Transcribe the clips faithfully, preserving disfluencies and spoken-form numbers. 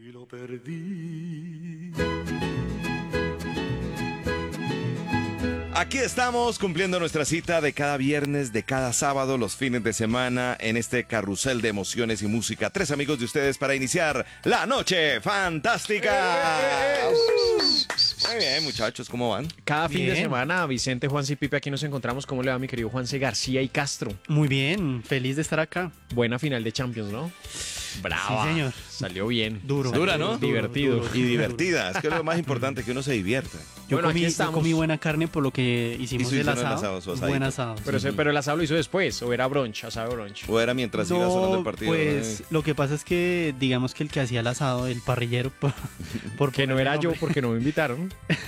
Y lo perdí. Aquí estamos cumpliendo nuestra cita de cada viernes, de cada sábado, los fines de semana, en este carrusel de emociones y música. Tres amigos de ustedes para iniciar la noche fantástica. Muy bien, muchachos, ¿cómo van? Cada fin de Bien. semana, Vicente, Juanse y Pipe, aquí nos encontramos. ¿Cómo le va mi querido Juanse García y Castro? Muy bien, feliz de estar acá. Buena final de Champions, ¿no? Brava. Sí, señor. Salió bien. Duro. Salió Dura, ¿no? Divertido. Duro, duro. Y divertida, es que es lo más importante, que uno se divierta. Yo, Bueno, comí, aquí yo estamos. comí buena carne por lo que hicimos Hizo- el hicieron el asado. asado, su asadito. Buen asado. Pero, sí. ese- pero el asado lo hizo después, o era brunch, asado brunch. O era mientras iba sonando el partido. Pues ¿eh? lo que pasa es que digamos que el que hacía el asado, el parrillero, por, por Que no ponerle era yo nombre. porque no me invitaron.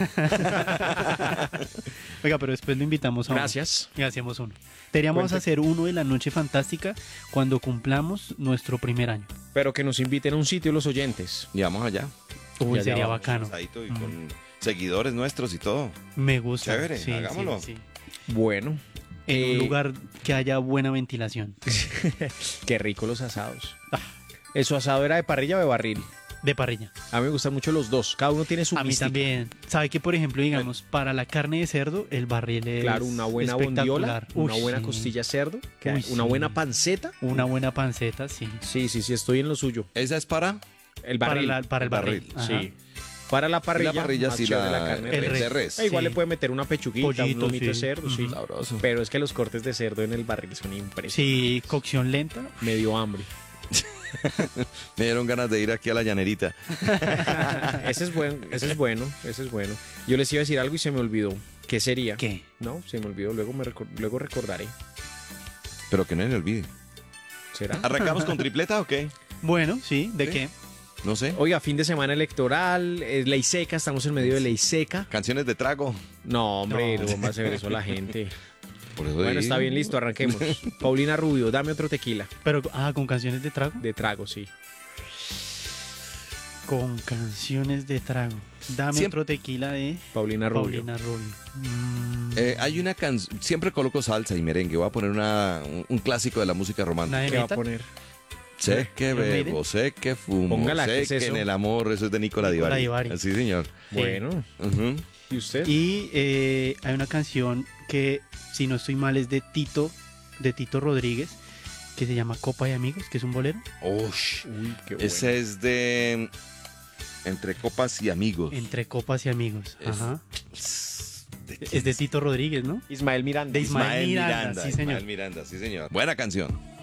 Oiga, pero después lo invitamos a uno. Gracias. Y hacemos uno. Teníamos Cuente. hacer uno de la noche fantástica cuando cumplamos nuestro primer año. Pero que nos inviten a un sitio los oyentes. Y vamos allá. Uy, Ya, ya sería vamos, bacano. Asadito y Mm. con seguidores nuestros y todo. Me gusta. Chévere, Sí, hagámoslo. sí, sí. Bueno. En eh, un lugar que haya buena ventilación. Qué rico los asados. ¿Eso asado era de parrilla o de barril? De parrilla. A mí me gustan mucho los dos. Cada uno tiene su A mí mística. también. ¿Sabe que, por ejemplo, digamos, para la carne de cerdo, el barril es Claro, una buena bondiola, espectacular? una Uy, buena sí. costilla de cerdo, que- Uy, una sí. buena panceta. Una buena panceta, sí. Sí, sí, sí, estoy en lo suyo. ¿Esa es para? El Para, barril. la- para el barril. Ajá. Sí. Para la Y parrilla. la parrilla más sí chévere la, la carne el de de res. res. Eh, Igual Sí. le puede meter una pechuguita, Pollito, un lomito de sí. cerdo, sí. Ujú. Sabroso. Pero es que los cortes de cerdo en el barril son impresionantes. Sí, cocción lenta. Me dio hambre. Me dieron ganas de ir aquí a la llanerita. ese es bueno, ese es bueno, ese es bueno. Yo les iba a decir algo y se me olvidó. ¿Qué sería? ¿Qué? No, se me olvidó. Luego me recor- luego recordaré. Pero que no le olvide. ¿Será? ¿Arrancamos con tripleta o qué? Bueno, sí, ¿de Sí. qué? No sé. Oiga, fin de semana electoral, es ley seca, estamos en medio de ley seca. Canciones de trago. No, hombre, No. no vamos a hacer eso a la gente. Por eso Bueno, digo. está bien, listo, arranquemos. Paulina Rubio, dame otro tequila. Pero, ah, con canciones de trago. De trago, sí. Con canciones de trago. Dame Siempre- otro tequila de Paulina Rubio. Paulina Rubio. Mm, Eh, hay una canción, siempre coloco salsa y merengue. Voy a poner una, un, un clásico de la música romántica. ¿Una de ¿Qué va a Meta? poner? Sé que ¿Iron bebo, Maiden? sé que fumo, Póngala, sé ¿qué es que eso? en el amor, eso es de Nicola Nicola Divari. Divari. Sí, señor. Sí. Bueno, Ujú. ¿y usted? Y eh, hay una canción que, si no estoy mal, es de Tito, de Tito Rodríguez, que se llama Copa de Amigos, que es un bolero. Ush. Uy, qué bueno. Ese es de Entre Copas y Amigos. Entre Copas y Amigos. Es- Ajá. ¿De quién Es de Tito Rodríguez, ¿no? Ismael Miranda. De Ismael Miranda, sí, señor. Ismael Miranda, sí, señor. Buena canción.